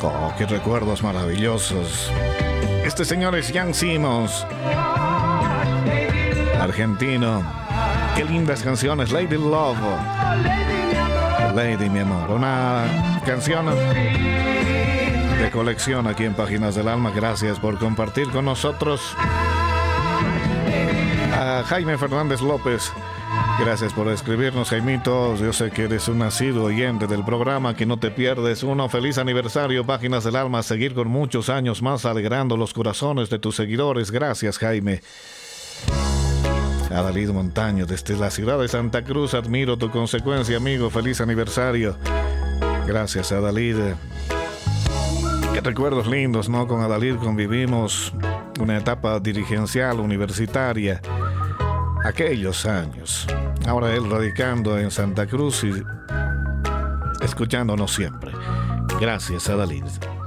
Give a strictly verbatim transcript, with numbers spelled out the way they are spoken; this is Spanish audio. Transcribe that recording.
Oh, qué recuerdos maravillosos. Este señor es Jan Simmons, argentino. Qué lindas canciones. Lady Love. Lady, mi amor. Una canción de colección aquí en Páginas del Alma. Gracias por compartir con nosotros. A Jaime Fernández López, gracias por escribirnos, Jaimito. Yo sé que eres un asiduo oyente del programa, que no te pierdes uno. Feliz aniversario, Páginas del Alma. Seguir con muchos años más alegrando los corazones de tus seguidores. Gracias, Jaime. Adalid Montaño, desde la ciudad de Santa Cruz. Admiro tu consecuencia, amigo. Feliz aniversario. Gracias, Adalid. Qué recuerdos lindos, ¿no? Con Adalid convivimos una etapa dirigencial universitaria. Aquellos años. Ahora él radicando en Santa Cruz y escuchándonos siempre. Gracias, Adalid.